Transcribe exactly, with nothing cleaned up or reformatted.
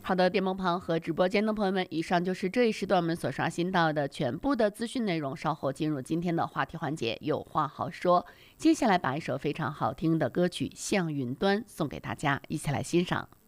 好的，电幕旁和直播间的朋友们，以上就是这一时段我们所刷新到的全部的资讯内容。稍后进入今天的话题环节，有话好说。接下来把一首非常好听的歌曲《向云端》送给大家，一起来欣赏。